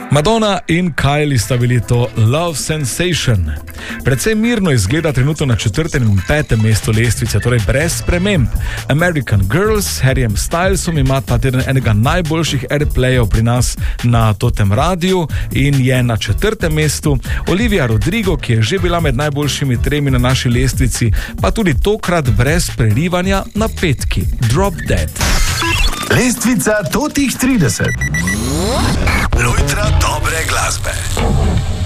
Madonna in Kylie sta bili to Love Sensation. Predvsej mirno izgleda trenutno na 4. in 5. mestu lestvice, torej brez sprememb. American Girl s Harryjem Stylesom ima ta teden enega najboljših airplayov pri nas na totem radiju in je na 4. mestu. Olivia Rodrigo, ki je že bila med najboljšimi 3 na naši lestvici, pa tudi tokrat brez prerivanja na 5. Drop Dead. Lestvica totih 30. Lojtra dobre glasbe.